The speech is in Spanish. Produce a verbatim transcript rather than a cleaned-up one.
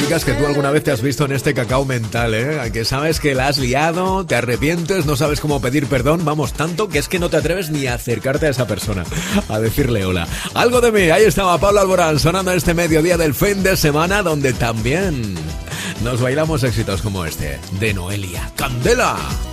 típicas que tú alguna vez te has visto en este cacao mental, ¿eh? Que sabes que la has liado, te arrepientes, no sabes cómo pedir perdón, vamos, tanto que es que no te atreves ni a acercarte a esa persona, a decirle hola. Algo de mí, ahí estaba Pablo Alborán sonando este mediodía del fin de semana, donde también nos bailamos éxitos como este, de Noelia Candela.